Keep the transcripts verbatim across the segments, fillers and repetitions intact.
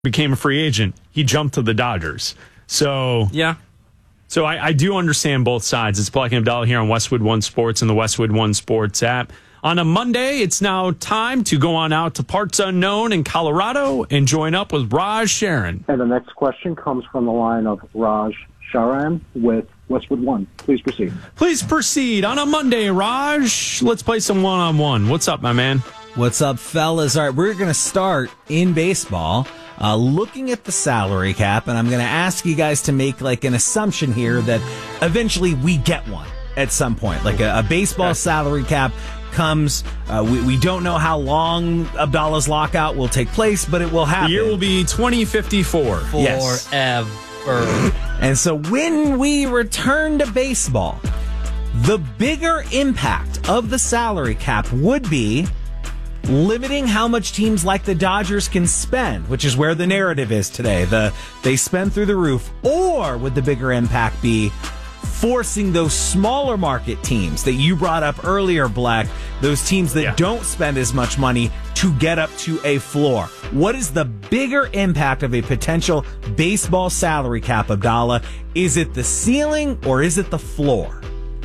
became a free agent, he jumped to the Dodgers. So yeah. So I, I do understand both sides. It's Black and Abdallah here on Westwood One Sports and the Westwood One Sports app. On a Monday, it's now time to go on out to parts unknown in Colorado and join up with Raj Sharon. And the next question comes from the line of Raj Sharan with Westwood One. Please proceed. Please proceed. On a Monday, Raj, let's play some one-on-one. What's up, my man? What's up, fellas? All right, we're going to start in baseball, uh, looking at the salary cap, and I'm going to ask you guys to make like an assumption here that eventually we get one at some point, like a, a baseball okay. salary cap comes. Uh, we, we don't know how long Abdallah's lockout will take place, but it will happen. The year will be twenty fifty-four. Yes. Forever. And so when we return to baseball, the bigger impact of the salary cap would be limiting how much teams like the Dodgers can spend, which is where the narrative is today. The they spend through the roof. Or would the bigger impact be forcing those smaller market teams that you brought up earlier, Black, those teams that yeah. don't spend as much money to get up to a floor? What is the bigger impact of a potential baseball salary cap, Abdallah? Is it the ceiling or is it the floor?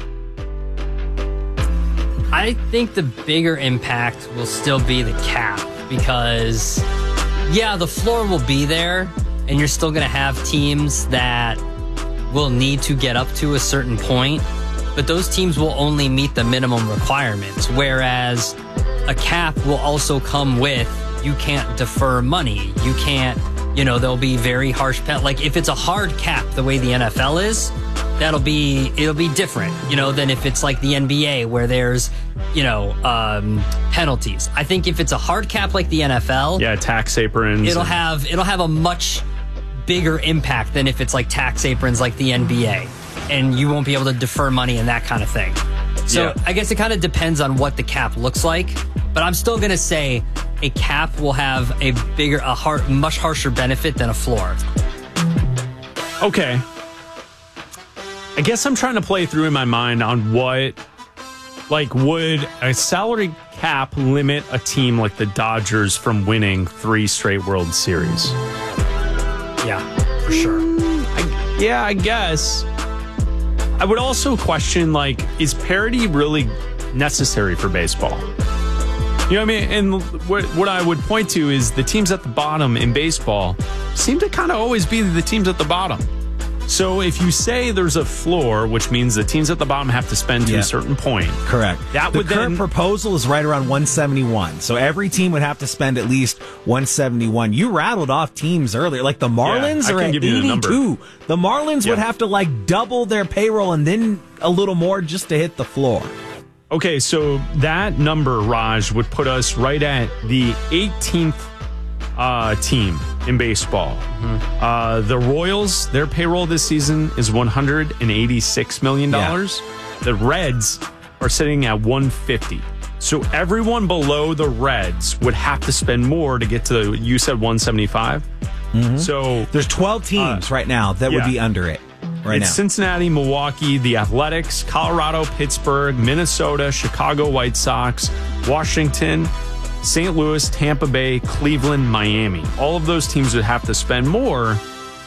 I think the bigger impact will still be the cap because, yeah, the floor will be there and you're still going to have teams that will need to get up to a certain point, but those teams will only meet the minimum requirements, whereas a cap will also come with you can't defer money. You can't, you know, there'll be very harsh pe- like if it's a hard cap the way the N F L is, that'll be it'll be different, you know, than if it's like the N B A where there's, you know, um, penalties. I think if it's a hard cap like the N F L, yeah, tax aprons, it'll have it'll have a much bigger impact than if it's like tax aprons like the N B A, and you won't be able to defer money and that kind of thing. So yeah. I guess it kind of depends on what the cap looks like, but I'm still going to say a cap will have a bigger, a hard, much harsher benefit than a floor. Okay. I guess I'm trying to play through in my mind on what, like, would a salary cap limit a team like the Dodgers from winning three straight World Series? Yeah, for sure. I, yeah, I guess. I would also question, like, is parity really necessary for baseball? You know what I mean? And what, what I would point to is the teams at the bottom in baseball seem to kind of always be the teams at the bottom. So if you say there's a floor, which means the teams at the bottom have to spend to yeah. a certain point. Correct. That the would current then, proposal is right around one seventy-one. So every team would have to spend at least one seventy-one. You rattled off teams earlier. Like the Marlins yeah, are at eighty-two. The, the Marlins yeah. would have to like double their payroll and then a little more just to hit the floor. Okay, so that number, Raj, would put us right at the eighteenth uh, team in baseball. Mm-hmm. Uh, the Royals, their payroll this season is one hundred eighty-six million dollars. Yeah. The Reds are sitting at one hundred fifty. So everyone below the Reds would have to spend more to get to, you said one seventy-five? Mm-hmm. So there's twelve teams uh, right now that yeah. would be under it. Right it's now. Cincinnati, Milwaukee, the Athletics, Colorado, Pittsburgh, Minnesota, Chicago White Sox, Washington, Saint Louis, Tampa Bay, Cleveland, Miami. All of those teams would have to spend more.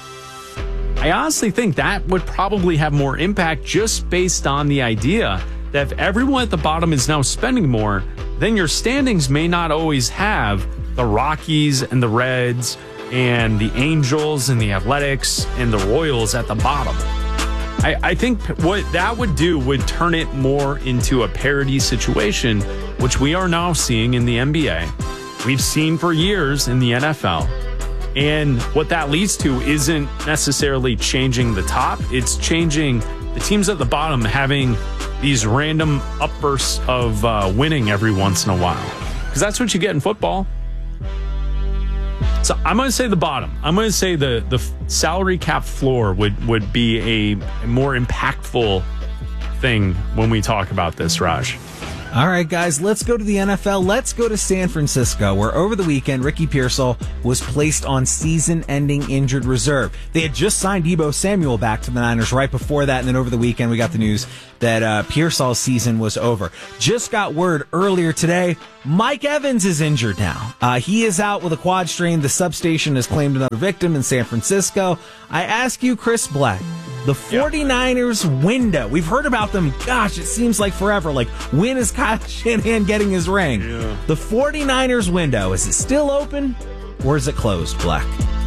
I honestly think that would probably have more impact just based on the idea that if everyone at the bottom is now spending more, then your standings may not always have the Rockies and the Reds and the Angels and the Athletics and the Royals at the bottom. I, I think what that would do would turn it more into a parity situation, which we are now seeing in the N B A. We've seen for years in the N F L. And what that leads to isn't necessarily changing the top. It's changing the teams at the bottom having these random upbursts of uh, winning every once in a while. Because that's what you get in football. So I'm going to say the bottom. I'm going to say the, the salary cap floor would, would be a, a more impactful thing when we talk about this, Raj. All right, guys, let's go to the N F L. Let's go to San Francisco, where over the weekend, Ricky Pearsall was placed on season-ending injured reserve. They had just signed Deebo Samuel back to the Niners right before that, and then over the weekend, we got the news that uh, Pearsall's season was over. Just got word earlier today, Mike Evans is injured now. Uh, he is out with a quad strain. The substation has claimed another victim in San Francisco. I ask you, Chris Black, the 49ers window. We've heard about them, gosh, it seems like forever. Like, when is Kyle Shanahan getting his ring? Yeah. The 49ers window, is it still open or is it closed, Black?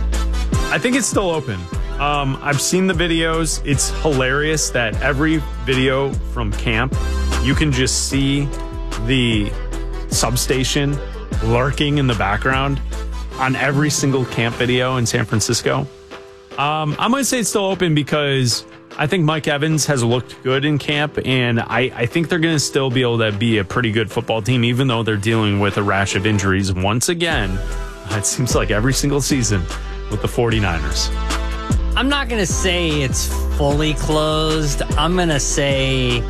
I think it's still open. Um, I've seen the videos. It's hilarious that every video from camp, you can just see the substation lurking in the background on every single camp video in San Francisco. Um, I'm going to say it's still open because I think Mike Evans has looked good in camp, and I, I think they're going to still be able to be a pretty good football team, even though they're dealing with a rash of injuries once again. It seems like every single season with the 49ers. I'm not going to say it's fully closed. I'm going to say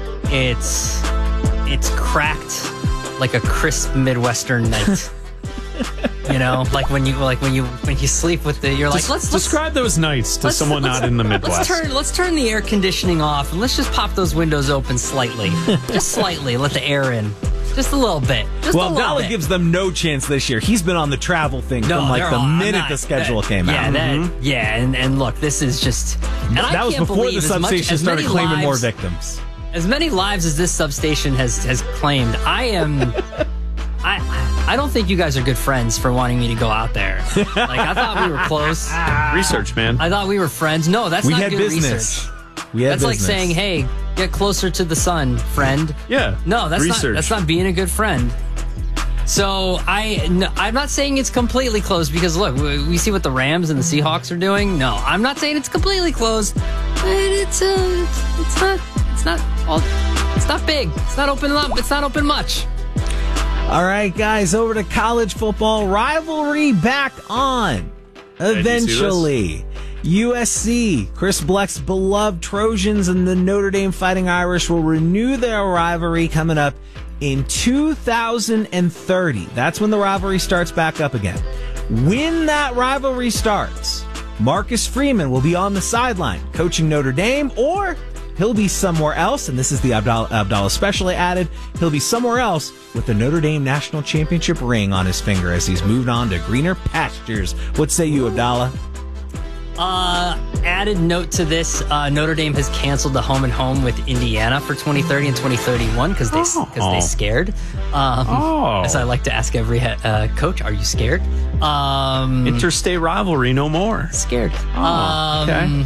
it's it's cracked like a crisp Midwestern night. You know, like when you like when you when you sleep with the you're like Des- let's, let's describe those nights to let's- someone let's- not in the Midwest. Let's turn let's turn the air conditioning off and let's just pop those windows open slightly, just slightly. Let the air in, just a little bit. Just Well, a little Abdallah bit. gives them no chance this year. He's been on the travel thing No, from like they're the all- I'm minute not- the schedule that- came yeah, out. That, yeah, and, and look, this is just and I That was can't before the believe as much- substation as started many claiming more lives- victims. As many lives as this substation has has claimed, I am. I I don't think you guys are good friends for wanting me to go out there. Like, I thought we were close. Research, man. I thought we were friends. No, that's We not had good business. research. We had That's like business. saying, "Hey, get closer to the sun, friend." Yeah. No, that's Research. not that's not being a good friend. So I, no, I'm not saying it's completely closed because look, we, we see what the Rams and the Seahawks are doing. No, I'm not saying it's completely closed, but it's uh, it's, it's not it's not all it's not big. It's not open up. It's not open much. All right, guys, over to college football. Rivalry back on. Did you see Eventually. U S C, Chris Black's beloved Trojans and the Notre Dame Fighting Irish will renew their rivalry coming up in two thousand thirty. That's when the rivalry starts back up again. When that rivalry starts, Marcus Freeman will be on the sideline coaching Notre Dame, or he'll be somewhere else, and this is the Abdallah, Abdallah specially added, he'll be somewhere else with the Notre Dame National Championship ring on his finger as he's moved on to greener pastures. What say you, Abdallah? Uh, added note to this: uh, Notre Dame has canceled the home and home with Indiana for twenty thirty and twenty thirty-one because they because Oh. they scared. Um, Oh. As I like to ask every uh, coach, "Are you scared?" Um, Interstate rivalry, no more. scared. Oh, um, okay.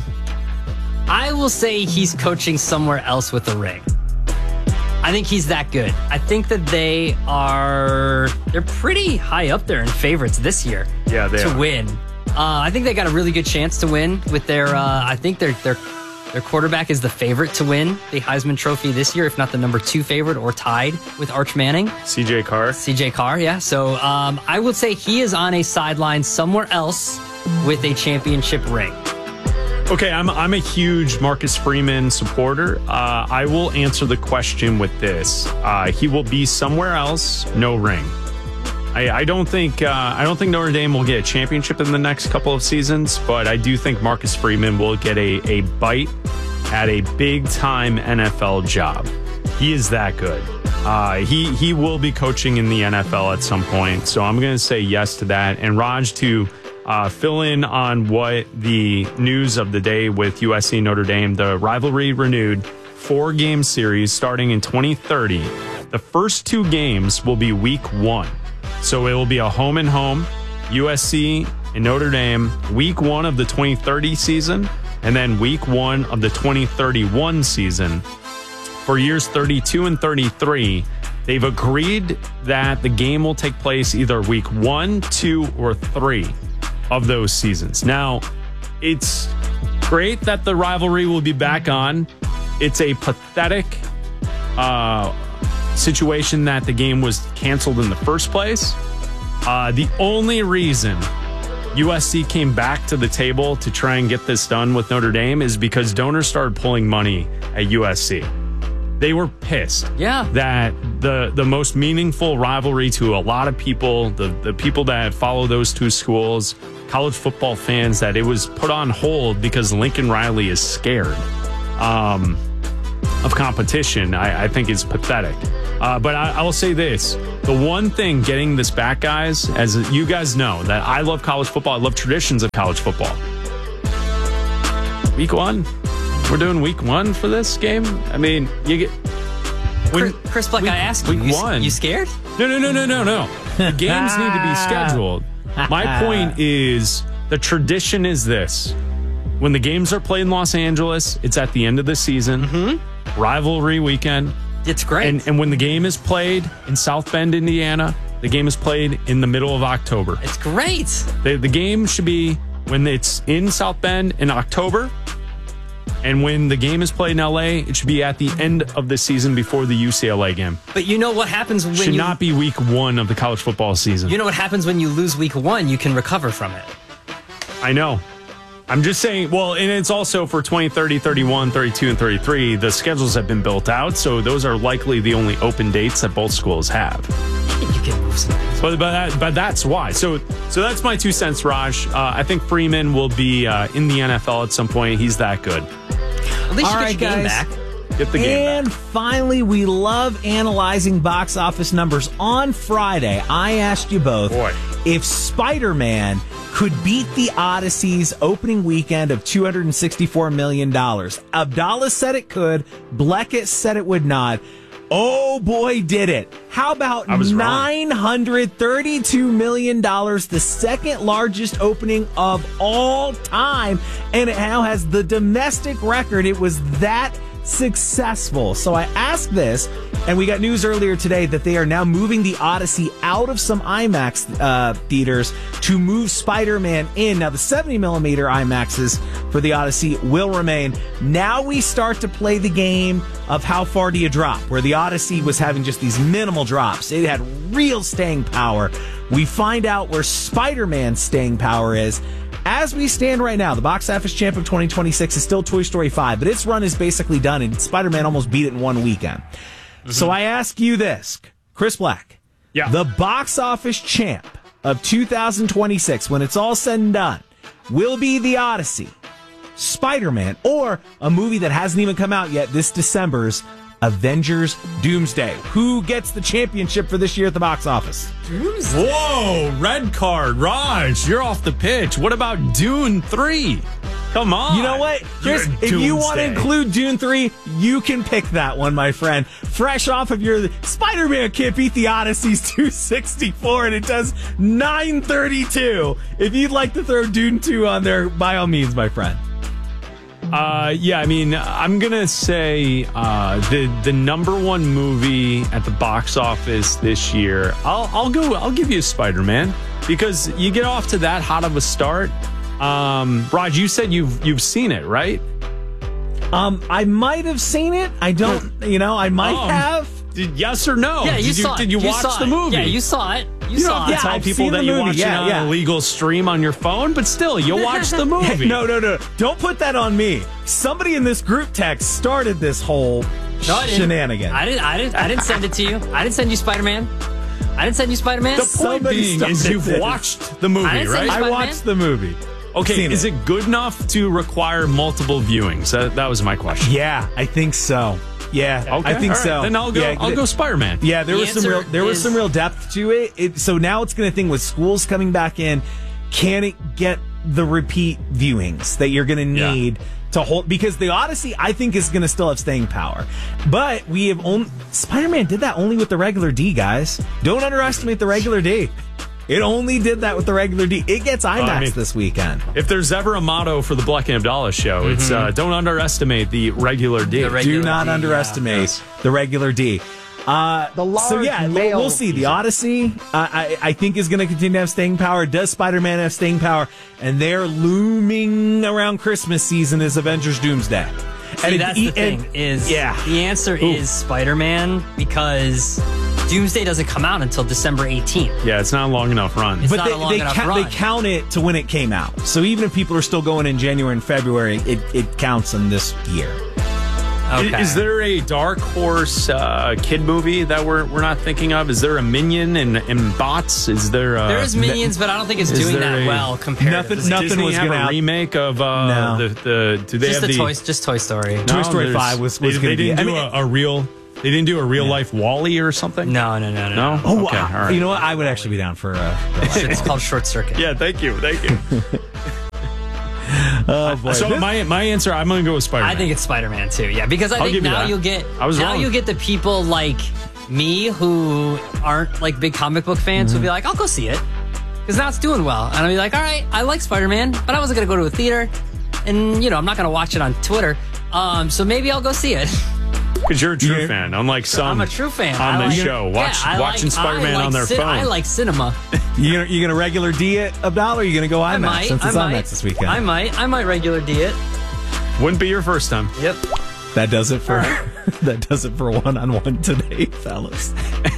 I will say he's coaching somewhere else with the ring. I think he's that good. I think that they are they're pretty high up there in favorites this year. Yeah, they to are. win. Uh, I think they got a really good chance to win with their. Uh, I think their their their quarterback is the favorite to win the Heisman Trophy this year, if not the number two favorite or tied with Arch Manning, C J Carr. C J Carr. Yeah, so um, I would say he is on a sideline somewhere else with a championship ring. Okay, I'm I'm a huge Marcus Freeman supporter. Uh, I will answer the question with this: uh, he will be somewhere else, no ring. I, I don't think uh, I don't think Notre Dame will get a championship in the next couple of seasons, but I do think Marcus Freeman will get a, a bite at a big time N F L job. He is that good. Uh, he he will be coaching in the N F L at some point, so I'm going to say yes to that. And Raj, to uh, fill in on what the news of the day with U S C Notre Dame, the rivalry renewed, four game series starting in twenty thirty. The first two games will be week one. So it will be a home and home, U S C and Notre Dame, week one of the twenty thirty season, and then week one of the twenty thirty-one season. For years thirty-two and thirty-three, they've agreed that the game will take place either week one, two, or three of those seasons. Now, it's great that the rivalry will be back on. It's a pathetic uh situation that the game was canceled in the first place. Uh, the only reason U S C came back to the table to try and get this done with Notre Dame is because donors started pulling money at U S C. they were pissed. Yeah. That the the most meaningful rivalry to a lot of people, the, the people that follow those two schools, college football fans, that it was put on hold because Lincoln Riley is scared um, of competition, I, I think is pathetic. Uh, but I, I will say this. The one thing getting this back, guys, as you guys know, that I love college football. I love traditions of college football. Week one. We're doing week one for this game. I mean, you get... When, Chris, Chris Black, week, I asked week you, you, one. you scared? No, no, no, no, no, no. The games need to be scheduled. My point is, the tradition is this. When the games are played in Los Angeles, it's at the end of the season. Mm-hmm. Rivalry weekend. It's great. And, and when the game is played in South Bend, Indiana, the game is played in the middle of October. It's great. The, the game should be when it's in South Bend in October. And when the game is played in L A, it should be at the end of the season before the U C L A game. But you know what happens when should you... not be week one of the college football season. You know what happens when you lose week one? You can recover from it. I know. I'm just saying, well, and it's also for twenty, thirty, thirty-one, thirty-two, and thirty-three. The schedules have been built out, so those are likely the only open dates that both schools have. You can move some things. But, but, that, but that's why. So so that's my two cents, Raj. Uh, I think Freeman will be uh, in the N F L at some point. He's that good. At least All you right, get your game guys. back. Get the game And back. finally, we love analyzing box office numbers. On Friday, I asked you both Boy. if Spider-Man could beat the Odyssey's opening weekend of two hundred sixty-four million dollars. Abdallah said it could. Bleckett said it would not. Oh boy, did it. How about I was wrong. nine hundred thirty-two million dollars, the second largest opening of all time, and it now has the domestic record. It was that successful. So I asked this, and we got news earlier today that they are now moving the Odyssey out of some IMAX uh, theaters to move Spider-Man in. Now the seventy millimeter IMAXs for the Odyssey will remain. Now we start to play the game of how far do you drop, where the Odyssey was having just these minimal drops. It had real staying power. We find out where Spider-Man's staying power is. As we stand right now, the box office champ of twenty twenty-six is still Toy Story five, but its run is basically done, and Spider-Man almost beat it in one weekend. Mm-hmm. So I ask you this, Chris Black. Yeah. The box office champ of two thousand twenty-six, when it's all said and done, will be the Odyssey, Spider-Man, or a movie that hasn't even come out yet, this December's Avengers Doomsday. Who gets the championship for this year at the box office? Doomsday. Whoa, red card. Raj, you're off the pitch. What about Dune three? Come on. You know what, Chris? You're If you want to Doomsday. include Dune three, you can pick that one, my friend. Fresh off of your Spider-Man can't beat the Odyssey's two sixty-four, and it does nine thirty-two. If you'd like to throw Dune two on there, by all means, my friend. Uh, yeah, I mean, I'm gonna say uh, the the number one movie at the box office this year. I'll I'll go. I'll give you Spider-Man, because you get off to that hot of a start. Um, Raj, you said you've you've seen it, right? Um, I might have seen it. I don't. You know, I might Um, have. Did, yes or no? Yeah, you did saw you, it. Did you, watch saw the it. movie? Yeah, you saw it. You, You don't saw have to it. Yeah, tell I've people seen that the you movie. watch Yeah, it on yeah. a legal stream on your phone, but still, you watch the movie. No, no, no. Don't put that on me. Somebody in this group text started this whole No, I didn't. shenanigan. I didn't. I didn't. I didn't send it to you. I didn't send you Spider-Man. I didn't send you Spider-Man. The point Somebody being is started you've this. watched the I movie, didn't say right? you- I Spider-Man? watched the movie. Okay, Seen is it. it good enough to require multiple viewings? That, that was my question. Yeah, I think so. Yeah, Okay, I think all right. so. Then I'll go. Yeah, I'll go Spider-Man. Yeah, there The was some real answer there was is- some real depth to it. it. So now it's going to think with schools coming back in, can it get the repeat viewings that you're going to Yeah. need to hold? Because the Odyssey, I think, is going to still have staying power. But we have only Spider-Man did that only with the regular D, guys. Don't underestimate the regular D. It only did that with the regular D. It gets IMAX I mean- this weekend. If there's ever a motto for the Black and Abdallah show, it's uh, don't underestimate the regular D. The regular Do not D, underestimate yes. the regular D. Uh, The large so yeah, we'll, male- we'll see. The Odyssey, uh, I, I think, is going to continue to have staying power. Does Spider-Man have staying power? And they're looming around Christmas season is Avengers Doomsday. See, And it- that's the and- thing. Is yeah. the answer is Spider-Man, because Doomsday doesn't come out until December eighteenth. Yeah, it's not a long enough run. It's But not they, a long they, enough count, run. they count it to when it came out. So even if people are still going in January and February, it, it counts in this year. Okay. Is there a dark horse uh, kid movie that we're we're not thinking of? Is there a Minion and, and Bots? Is there? A, there is Minions, but I don't think it's is doing there that a- well compared. Nothing- to nothing Disney was have gonna a out- remake of uh, No. the the. Do they Just have the the toys, just Toy Story. No, Toy Story there's- five was- was they, gonna they didn't be- I do mean- a, a real. They didn't do a real life Wall-E or something. No, no, no, no. No. Oh, okay, wow. all right. You know what? I would actually be down for. Uh, It's called Short Circuit. Yeah, thank you, thank you. oh boy. So This- my my answer, I'm going to go with Spider-Man. I think it's Spider-Man too. Yeah, because I I'll think give you now that. you'll get I was now wrong. you'll get the people like me who aren't like big comic book fans who'll be like, I'll go see it because now it's doing well, and I'll be like, all right, I like Spider-Man, but I wasn't gonna go to a theater, and you know I'm not gonna watch it on Twitter, um, so maybe I'll go see it. Because you're a true You're- fan, unlike some. I'm a true fan. on I the like- show. Watch yeah, I watching like, Spider-Man I like on their cin- phone. I like cinema. You gonna, you gonna regular D it, Abdal, or you gonna go IMAX I might. since it's I might. IMAX this weekend? I might. I might regular D it. Wouldn't be your first time. Yep. That does it for that does it for one on one today, fellas.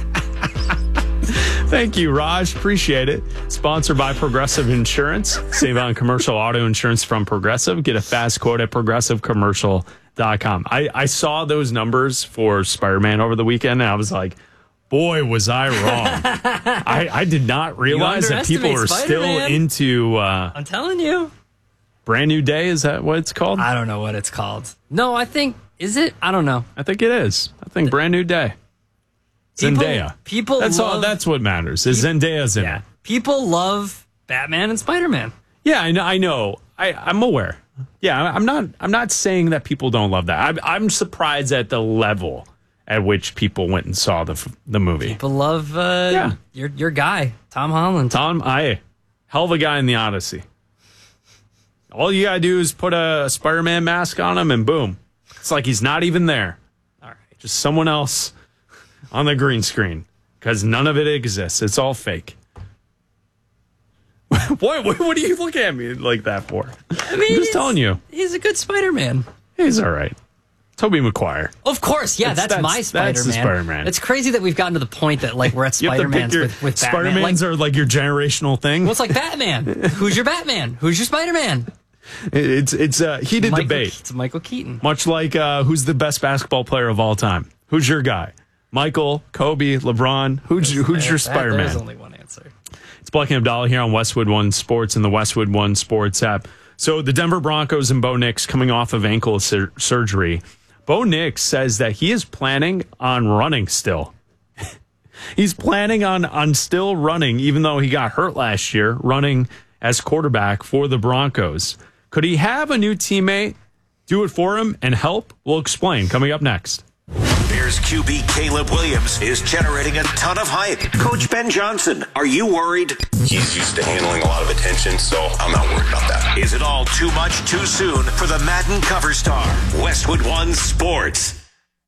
Thank you, Raj. Appreciate it. Sponsored by Progressive Insurance. Save on commercial auto insurance from Progressive. Get a fast quote at progressive commercial dot com. I, I saw those numbers for Spider-Man over the weekend, and I was like, boy, was I wrong. I, I did not realize that people underestimate were still Spider-Man. into uh, I'm telling you. Brand New Day. Is that what it's called? I don't know what it's called. No, I think is it? I don't know. I think it is. I think Brand New Day. People- Zendaya. people That's all. love- That's what matters. Is Zendaya's in Yeah. it? People love Batman and Spider-Man. Yeah, I know. I know. I, I'm aware. Yeah, I- I'm not. I'm not saying that people don't love that. I'm, I'm surprised at the level at which people went and saw the f- the movie. People love uh, Yeah. your your guy, Tom Holland. Tom, I hell of a guy in the Odyssey. All you gotta do is put a Spider-Man mask on him, and boom, it's like he's not even there. All right. Just someone else on the green screen because none of it exists. It's all fake. Boy, what, what are you looking at me like that for? I mean, I'm just he's- telling you, he's a good Spider-Man. he's all right. Tobey Maguire. Of course, yeah, That's- that's, my that's- Spider-Man. that's the Spider-Man. It's crazy that we've gotten to the point that like we're at You have to pick Spider-Man's your- with, with Batman. Spider-Mans Like, are like your generational thing. well, it's like Batman. Who's your Batman? Who's your Spider-Man? It's it's a heated Michael, debate, It's Michael Keaton. much like uh, who's the best basketball player of all time. Who's your guy? Michael, Kobe, LeBron. Who's who's your There- There's Spider-Man? only one answer. It's Black and Abdallah here on Westwood One Sports and the Westwood One Sports app. So the Denver Broncos and Bo Nix coming off of ankle sur- surgery. Bo Nix says that he is planning on running still. He's planning on on still running, even though he got hurt last year, running as quarterback for the Broncos. Could he have a new teammate do it for him and help? We'll explain coming up next. Bears Q B Caleb Williams is generating a ton of hype. Coach Ben Johnson, are you worried? He's used to handling a lot of attention, so I'm not worried about that. Is it all too much too soon for the Madden cover star? Westwood One Sports.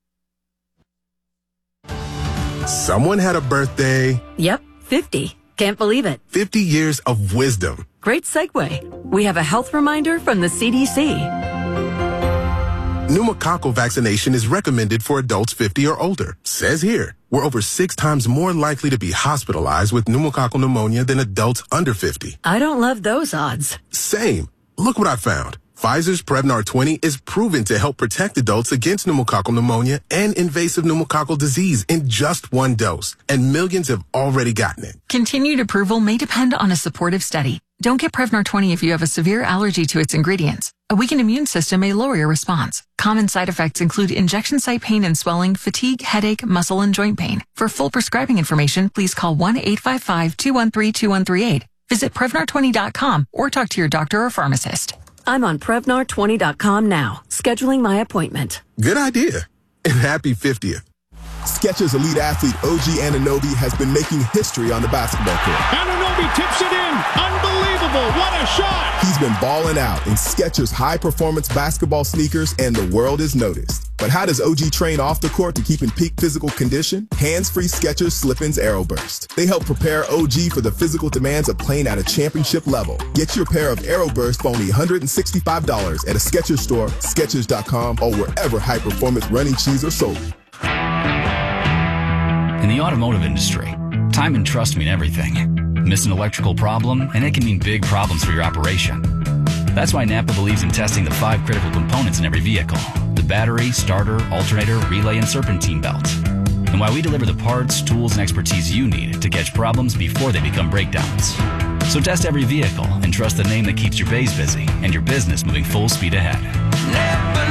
Someone had a birthday, Yep, fifty. Can't believe it. fifty years of wisdom. Great segue. We have a health reminder from the C D C. Pneumococcal vaccination is recommended for adults fifty or older. Says here, we're over six times more likely to be hospitalized with pneumococcal pneumonia than adults under fifty. I don't love those odds. Same. Look what I found. Pfizer's Prevnar twenty is proven to help protect adults against pneumococcal pneumonia and invasive pneumococcal disease in just one dose. And millions have already gotten it. Continued approval may depend on a supportive study. Don't get Prevnar twenty if you have a severe allergy to its ingredients. A weakened immune system may lower your response. Common side effects include injection site pain and swelling, fatigue, headache, muscle, and joint pain. For full prescribing information, please call one eight five five, two one three, two one three eight. Visit Prevnar twenty dot com or talk to your doctor or pharmacist. I'm on Prevnar twenty dot com now, scheduling my appointment. Good idea. And happy fiftieth. Skechers elite athlete O G Anunoby has been making history on the basketball court. Anunoby tips it in. Unbelievable. What a shot. He's been balling out in Skechers high-performance basketball sneakers, and the world is noticed. But how does O G train off the court to keep in peak physical condition? Hands-free Skechers Slip-ins Aeroburst. They help prepare O G for the physical demands of playing at a championship level. Get your pair of Aeroburst for only one hundred sixty-five dollars at a Skechers store, Skechers dot com, or wherever high-performance running shoes are sold. In the automotive industry, time and trust mean everything. Miss an electrical problem, and it can mean big problems for your operation. That's why Napa believes in testing the five critical components in every vehicle. The with battery, starter, alternator, relay, and serpentine belt. And while we deliver the parts, tools, and expertise you need to catch problems before they become breakdowns. So test every vehicle and trust the name that keeps your bays busy and your business moving full speed ahead. Never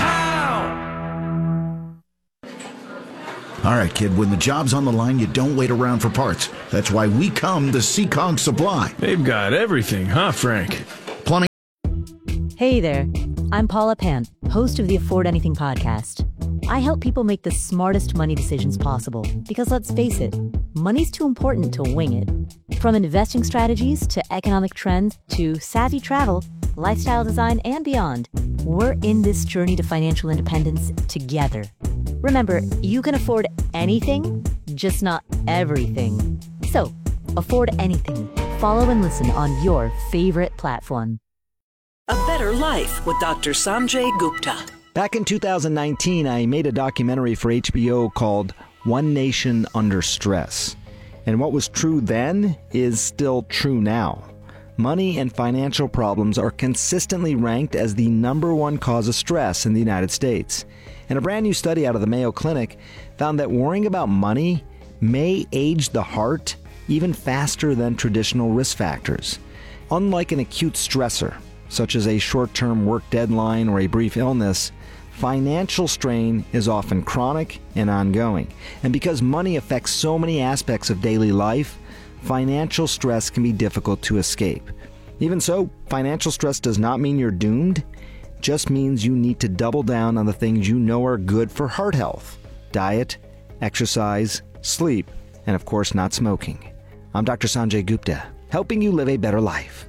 know how. All right, kid, when the job's on the line, you don't wait around for parts. That's why we come to Seacog Supply. They've got everything, huh, Frank? Plenty. Hey there. I'm Paula Pant, host of the Afford Anything podcast. I help people make the smartest money decisions possible because, let's face it, money's too important to wing it. From investing strategies to economic trends to savvy travel, lifestyle design, and beyond, we're in this journey to financial independence together. Remember, you can afford anything, just not everything. So, afford anything. Follow and listen on your favorite platform. A Better Life with Doctor Sanjay Gupta. Back in two thousand nineteen, I made a documentary for H B O called One Nation Under Stress. And what was true then is still true now. Money and financial problems are consistently ranked as the number one cause of stress in the United States. And a brand new study out of the Mayo Clinic found that worrying about money may age the heart even faster than traditional risk factors. Unlike an acute stressor, such as a short-term work deadline or a brief illness, financial strain is often chronic and ongoing. And because money affects so many aspects of daily life, financial stress can be difficult to escape. Even so, financial stress does not mean you're doomed. It just means you need to double down on the things you know are good for heart health: diet, exercise, sleep, and of course not smoking. I'm Doctor Sanjay Gupta, helping you live a better life.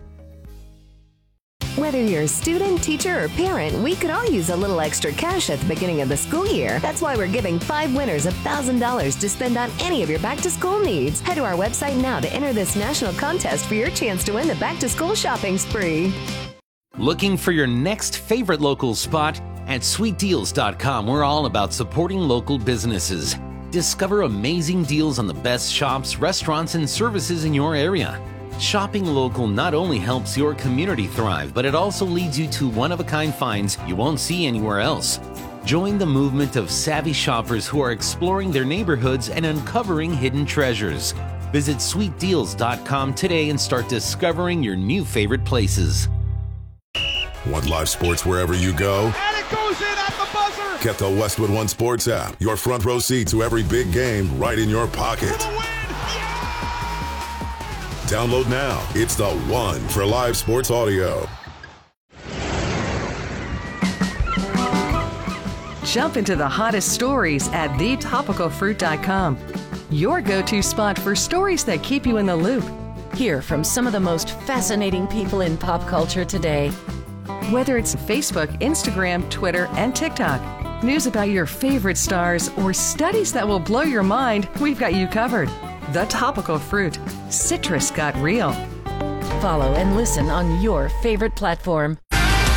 Whether you're a student, teacher, or parent, we could all use a little extra cash at the beginning of the school year. That's why we're giving five winners one thousand dollars to spend on any of your back-to-school needs. Head to our website now to enter this national contest for your chance to win the back-to-school shopping spree. Looking for your next favorite local spot? At sweet deals dot com, we're all about supporting local businesses. Discover amazing deals on the best shops, restaurants, and services in your area. Shopping local not only helps your community thrive, but it also leads you to one-of-a-kind finds you won't see anywhere else. Join the movement of savvy shoppers who are exploring their neighborhoods and uncovering hidden treasures. Visit sweet deals dot com today and start discovering your new favorite places. Want live sports wherever you go? And it goes in at the buzzer! Get the Westwood One Sports app. Your front row seat to every big game right in your pocket. Download now. It's the one for live sports audio. Jump into the hottest stories at the topical fruit dot com. Your go-to spot for stories that keep you in the loop. Hear from some of the most fascinating people in pop culture today. Whether it's Facebook, Instagram, Twitter, and TikTok, news about your favorite stars, or studies that will blow your mind, we've got you covered. The Topical Fruit. Citrus got real. Follow and listen on your favorite platform.